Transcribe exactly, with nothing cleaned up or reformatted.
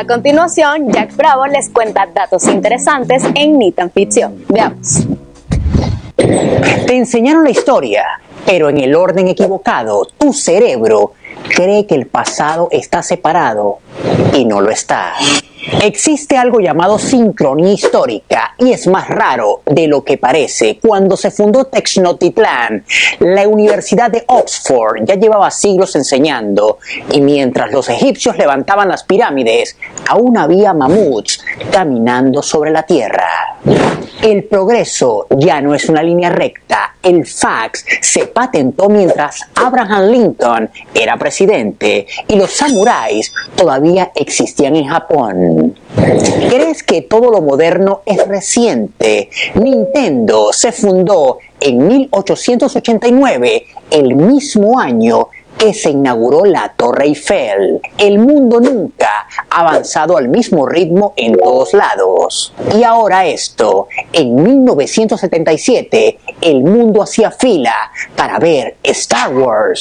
A continuación, Jack Bravo les cuenta datos interesantes en Ni tan ficción. Veamos. Te enseñaron la historia, pero en el orden equivocado. Tu cerebro cree que el pasado está separado y no lo está. Existe algo llamado sincronía histórica y es más raro de lo que parece. Cuando se fundó Tenochtitlán, la Universidad de Oxford ya llevaba siglos enseñando, y mientras los egipcios levantaban las pirámides, aún había mamuts caminando sobre la tierra. El progreso ya no es una línea recta. El fax se patentó mientras Abraham Lincoln era presidente y los samuráis todavía existían en Japón. ¿Crees que todo lo moderno es reciente? Nintendo se fundó en mil ochocientos ochenta y nueve, el mismo año que se inauguró la Torre Eiffel. El mundo nunca ha avanzado al mismo ritmo en todos lados. Y ahora esto, en mil novecientos setenta y siete, el mundo hacía fila para ver Star Wars.